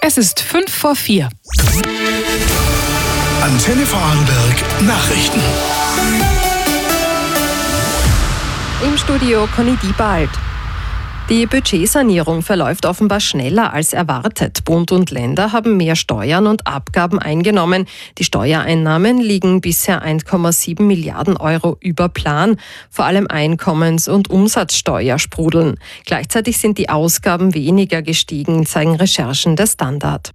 Es ist 3:55. Antenne Vorarlberg Nachrichten. Im Studio Conny Diebald. Die Budgetsanierung verläuft offenbar schneller als erwartet. Bund und Länder haben mehr Steuern und Abgaben eingenommen. Die Steuereinnahmen liegen bisher 1,7 Milliarden Euro über Plan. Vor allem Einkommens- und Umsatzsteuer sprudeln. Gleichzeitig sind die Ausgaben weniger gestiegen, zeigen Recherchen der Standard.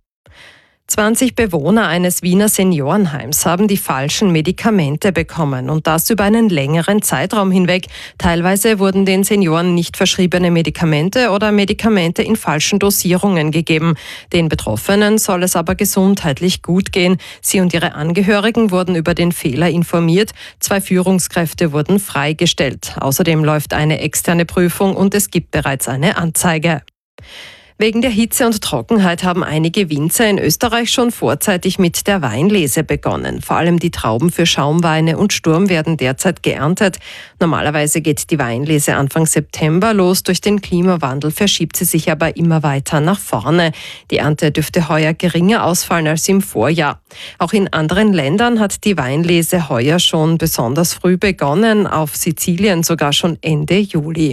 20 Bewohner eines Wiener Seniorenheims haben die falschen Medikamente bekommen und das über einen längeren Zeitraum hinweg. Teilweise wurden den Senioren nicht verschriebene Medikamente oder Medikamente in falschen Dosierungen gegeben. Den Betroffenen soll es aber gesundheitlich gut gehen. Sie und ihre Angehörigen wurden über den Fehler informiert. 2 Führungskräfte wurden freigestellt. Außerdem läuft eine externe Prüfung und es gibt bereits eine Anzeige. Wegen der Hitze und Trockenheit haben einige Winzer in Österreich schon vorzeitig mit der Weinlese begonnen. Vor allem die Trauben für Schaumweine und Sturm werden derzeit geerntet. Normalerweise geht die Weinlese Anfang September los. Durch den Klimawandel verschiebt sie sich aber immer weiter nach vorne. Die Ernte dürfte heuer geringer ausfallen als im Vorjahr. Auch in anderen Ländern hat die Weinlese heuer schon besonders früh begonnen, auf Sizilien sogar schon Ende Juli.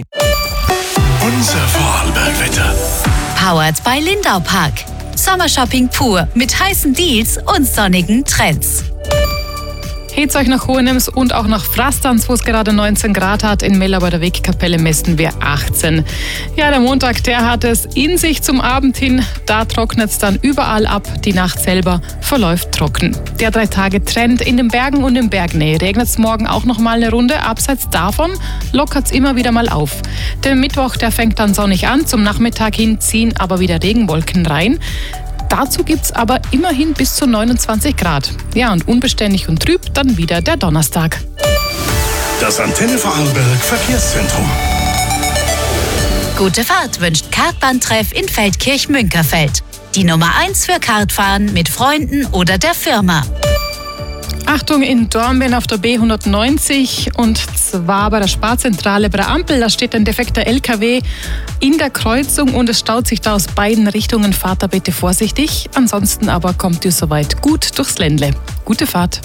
Unser Vorarlberg-Wetter. Powered by Lindau Park. Sommershopping pur mit heißen Deals und sonnigen Trends. Geht's euch nach Hohenems und auch nach Frastanz, wo es gerade 19 Grad hat. In Mella bei der Wegkapelle messen wir 18. Ja, der Montag, der hat es in sich zum Abend hin. Da trocknet es dann überall ab. Die Nacht selber verläuft trocken. Der 3-Tage-Trend in den Bergen und in Bergnähe. Regnet es morgen auch noch mal eine Runde. Abseits davon lockert es immer wieder mal auf. Der Mittwoch, der fängt dann sonnig an. Zum Nachmittag hin ziehen aber wieder Regenwolken rein. Dazu gibt's aber immerhin bis zu 29 Grad. Ja, und unbeständig und trüb dann wieder der Donnerstag. Das Antenne Vorarlberg Verkehrszentrum. Gute Fahrt wünscht Kartbahntreff in Feldkirch-Münkerfeld. Die Nummer 1 für Kartfahren mit Freunden oder der Firma. Achtung, in Dornbirn auf der B190 und zwar bei der Sparzentrale bei der Ampel. Da steht ein defekter LKW in der Kreuzung und es staut sich da aus beiden Richtungen. Fahrt da bitte vorsichtig. Ansonsten aber kommt ihr soweit gut durchs Ländle. Gute Fahrt.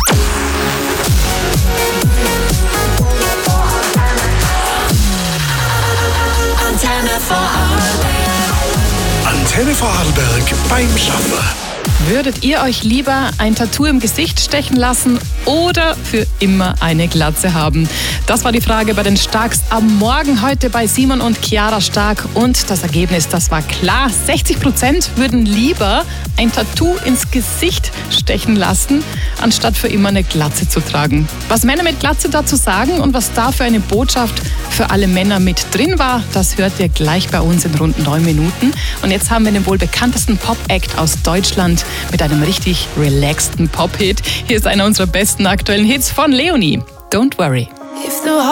Antenne Vorarlberg beim Schaffer. Würdet ihr euch lieber ein Tattoo im Gesicht stechen lassen oder für immer eine Glatze haben? Das war die Frage bei den Starks am Morgen heute bei Simon und Chiara Stark. Und das Ergebnis, das war klar. 60% würden lieber ein Tattoo ins Gesicht stechen lassen, anstatt für immer eine Glatze zu tragen. Was Männer mit Glatze dazu sagen und was da für eine Botschaft für alle Männer mit drin war, das hört ihr gleich bei uns in rund 9 Minuten. Und jetzt haben wir den wohl bekanntesten Pop-Act aus Deutschland mit einem richtig relaxten Pop-Hit. Hier ist einer unserer besten aktuellen Hits von Leonie. Don't Worry.